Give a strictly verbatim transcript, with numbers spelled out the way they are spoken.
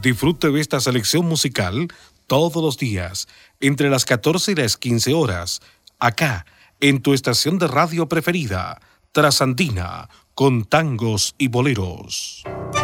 Disfrute de esta selección musical todos los días, entre las catorce y las quince horas, acá, en tu estación de radio preferida, Trasandina, con tangos y boleros.